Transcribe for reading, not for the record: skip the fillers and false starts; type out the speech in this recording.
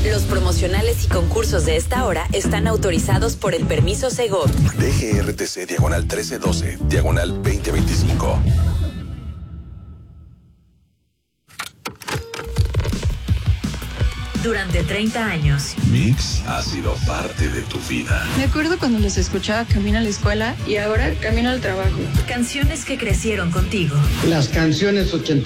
Los promocionales y concursos de esta hora están autorizados por el permiso Segov. DGRTC diagonal 1312, diagonal 2025. Durante 30 años. Mix ha sido parte de tu vida. Me acuerdo cuando los escuchaba camino a la escuela y ahora camino al trabajo. Canciones que crecieron contigo. Las canciones 80.